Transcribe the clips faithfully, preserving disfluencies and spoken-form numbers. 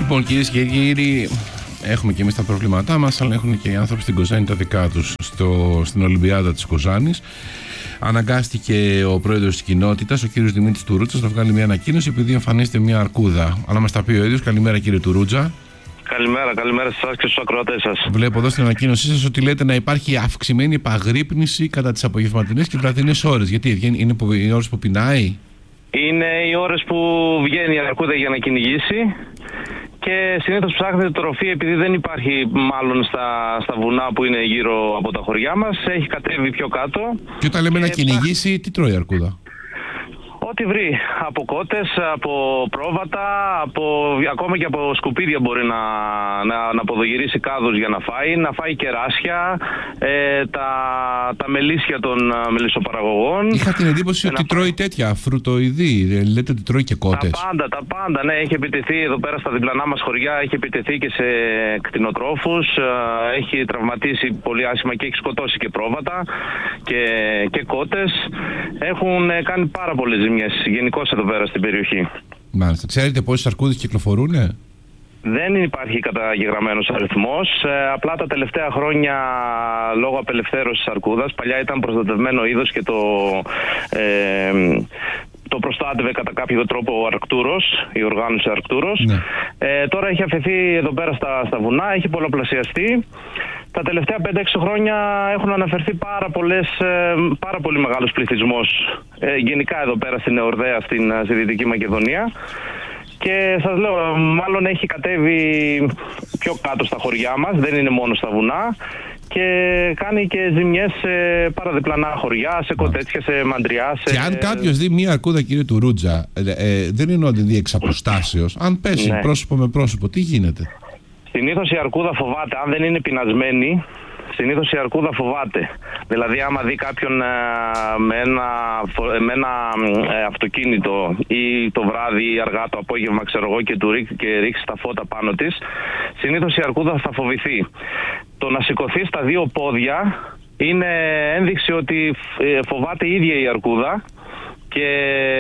Λοιπόν, κυρίες και κύριοι, έχουμε και εμείς τα προβλήματά μας, αλλά έχουν και οι άνθρωποι στην Κοζάνη τα δικά τους. Στο, στην Ολυμπιάδα της Κοζάνης αναγκάστηκε ο πρόεδρος της κοινότητας, ο κύριος Δημήτρης Τουρούτσας, να βγάλει μια ανακοίνωση επειδή εμφανίζεται μια αρκούδα. Αλλά μας τα πει ο ίδιος. Καλημέρα, κύριε Τουρούτσα. Καλημέρα, καλημέρα σε εσάς και στους ακροατές σας. Βλέπω εδώ στην ανακοίνωσή σας ότι λέτε να υπάρχει αυξημένη επαγρύπνηση κατά τις απογευματινές και βραδινές ώρες. Γιατί είναι οι ώρες που πεινάει? Είναι οι ώρες που βγαίνει η αρκούδα για να κυνηγήσει και συνήθως ψάχνεται τροφή, επειδή δεν υπάρχει μάλλον στα, στα βουνά που είναι γύρω από τα χωριά μας. Έχει κατέβει πιο κάτω. Και όταν λέμε και να κυνηγήσει, ψάχ... τι τρώει η αρκούδα? Ό,τι βρει. Από κότες, από πρόβατα, από, ακόμα και από σκουπίδια μπορεί να, να, να αποδογυρίσει κάδους για να φάει, να φάει κεράσια, ε, τα, τα μελίσια των μελισσοπαραγωγών. Είχα την εντύπωση ότι φάει... τρώει τέτοια φρουτοειδή, λέτε ότι τρώει και κότες. Τα πάντα, τα πάντα, ναι. Έχει επιτεθεί εδώ πέρα στα διπλανά μας χωριά, έχει επιτεθεί και σε κτηνοτρόφους, έχει τραυματίσει πολύ άσχημα και έχει σκοτώσει και πρόβατα και, και κότες. Έχουν κάνει πάρα πολλές ζημιές γενικώς εδώ πέρα στην περιοχή. Μάλιστα. Ξέρετε πόσες αρκούδες κυκλοφορούνε? Δεν υπάρχει καταγεγραμμένος αριθμός. Ε, απλά τα τελευταία χρόνια, λόγω απελευθέρωσης της αρκούδας, παλιά ήταν προστατευμένο είδος και το, ε, το προστάτευε κατά κάποιο τρόπο ο Αρκτούρος, η οργάνωση Αρκτούρος. Ναι. Ε, τώρα έχει αφαιθεί εδώ πέρα στα, στα βουνά, έχει πολλαπλασιαστεί. Τα τελευταία πέντε έξι χρόνια έχουν αναφερθεί πάρα, πολλές, πάρα πολύ μεγάλος πληθυσμός ε, γενικά εδώ πέρα στην Εορδαία, στην, στη Δυτική Μακεδονία. Και σας λέω, μάλλον έχει κατέβει πιο κάτω στα χωριά μας, δεν είναι μόνο στα βουνά. Και κάνει και ζημιές σε παραδιπλανά χωριά, σε κοτέτσια, σε μαντριά. Σε... Και αν κάποιος δει μία αρκούδα, κύριε Τουρούτσα, ε, ε, δεν είναι ότι δει εξ αποστάσεως. Αν πέσει ναι. πρόσωπο με πρόσωπο, τι γίνεται? Συνήθως η αρκούδα φοβάται, αν δεν είναι πεινασμένη, συνήθως η αρκούδα φοβάται. Δηλαδή άμα δει κάποιον ε, με ένα, με ένα ε, αυτοκίνητο ή το βράδυ ή αργά το απόγευμα, ξέρω εγώ, και του ρίξει, και ρίξει τα φώτα πάνω της, συνήθως η αρκούδα θα φοβηθεί. Το να σηκωθεί στα δύο πόδια είναι ένδειξη ότι φοβάται η ίδια η αρκούδα. Και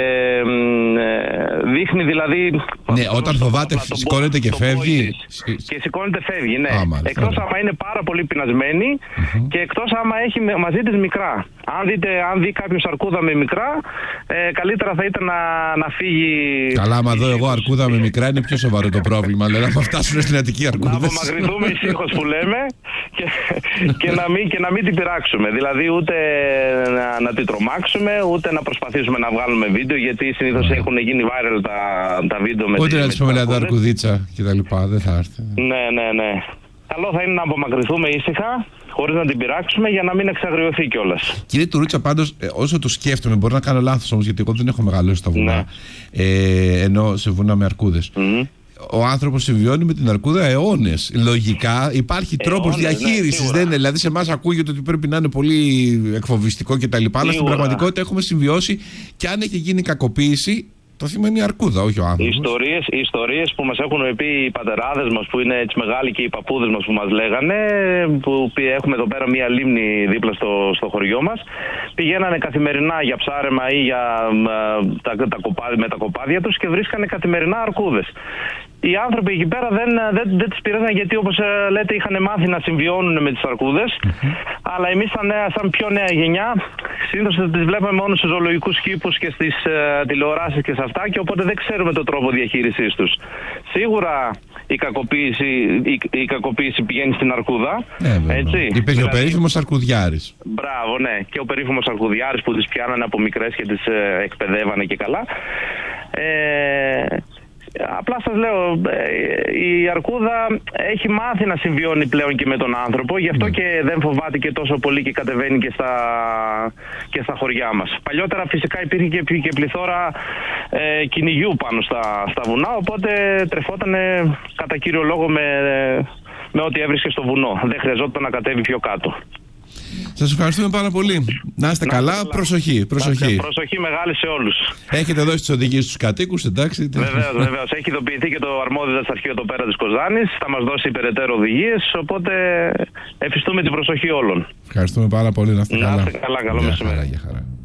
ε, δείχνει δηλαδή... Ναι, όταν φοβάται σηκώνεται και φεύγει. Και σηκώνεται φεύγει, ναι. Ah, εκτός άμα είναι πάρα πολύ πεινασμένη mm-hmm. και εκτός άμα έχει μαζί της μικρά. Αν, δείτε, αν δει κάποιος αρκούδα με μικρά, ε, καλύτερα θα ήταν να, να φύγει... Καλά, άμα δω εγώ αρκούδα με μικρά είναι πιο σοβαρό το πρόβλημα. Δηλαδή θα φτάσουν στην Αττική αρκούδες. Να απομακρυνθούμε ησύχως που λέμε και, και, να μην, και να μην την πειράξουμε. Δηλαδή ούτε να, να την τρομάξουμε, ούτε να προσπαθήσουμε να βγάλουμε βίντεο, γιατί συνήθως yeah. έχουν γίνει viral τα, τα βίντεο με. Ούτε να της πούμε να αρκουδίτσα και τα λοιπά, δεν θα έρθει. Ναι, ναι, ναι. Καλό θα είναι να απομακρυνθούμε ήσυχα, χωρίς να την πειράξουμε, για να μην εξαγριωθεί κιόλας. Κύριε Τουρούτσα, πάντως, ε, όσο το σκέφτομαι, μπορεί να κάνω λάθος όμως, γιατί εγώ δεν έχω μεγαλώσει στα βουνά, ναι. ε, ενώ σε βουνά με αρκούδες. Mm-hmm. Ο άνθρωπος συμβιώνει με την αρκούδα αιώνες. Λογικά υπάρχει τρόπος διαχείρισης. Ναι, δεν είναι. Δηλαδή σε εμάς ακούγεται ότι πρέπει να είναι πολύ εκφοβιστικό κτλ. Αλλά στην πραγματικότητα έχουμε συμβιώσει και αν έχει γίνει κακοποίηση, το θύμα είναι η αρκούδα, όχι ο άνθρωπος. Οι ιστορίες, οι ιστορίες που μας έχουν πει οι πατεράδες μας, που είναι έτσι μεγάλοι, και οι παππούδες μας που μας λέγανε, που έχουμε εδώ πέρα μία λίμνη δίπλα στο, στο χωριό μας, πηγαίνανε καθημερινά για ψάρεμα ή για, τα, τα κοπάδια, με τα κοπάδια τους και βρίσκανε καθημερινά αρκούδες. Οι άνθρωποι εκεί πέρα δεν, δεν, δεν τις πήραν, γιατί όπως ε, λέτε είχαν μάθει να συμβιώνουν με τις αρκούδες. Mm-hmm. Αλλά εμείς σαν, σαν πιο νέα γενιά συνήθως τις βλέπουμε μόνο στους ζωολογικούς κήπους και στις ε, τηλεοράσεις και σε αυτά, και οπότε δεν ξέρουμε τον τρόπο διαχείρισής τους. Σίγουρα η κακοποίηση, η, η κακοποίηση πηγαίνει στην αρκούδα. Ε, έτσι. Υπήρχε δηλαδή, ο περίφημος αρκουδιάρης. Μπράβο, ναι. Και ο περίφημος αρκουδιάρης που τις πιάνανε από μικρές και τις ε, εκπαιδεύανε και καλά. Ε, Απλά σας λέω, η αρκούδα έχει μάθει να συμβιώνει πλέον και με τον άνθρωπο, γι' αυτό mm. και δεν φοβάται και τόσο πολύ και κατεβαίνει και στα, και στα χωριά μας. Παλιότερα φυσικά υπήρχε και, και πληθώρα ε, κυνηγιού πάνω στα, στα βουνά, οπότε τρεφόταν κατά κύριο λόγο με, με ό,τι έβρισκε στο βουνό. Δεν χρειαζόταν να κατέβει πιο κάτω. Σας ευχαριστούμε πάρα πολύ. Να είστε να καλά. καλά. Προσοχή, προσοχή. Προσοχή μεγάλη σε όλους. Έχετε δώσει τις οδηγίες στους κατοίκους, εντάξει. Βεβαίως, βεβαίως. Έχει ειδοποιηθεί και το αρμόδιο δασταρχείο εδώ πέρα της Κοζάνης. Θα μας δώσει περαιτέρω οδηγίες. Οπότε εφιστούμε την προσοχή όλων. Ευχαριστούμε πάρα πολύ. Να είστε καλά. Να είστε καλά. Καλό μεσημέρι.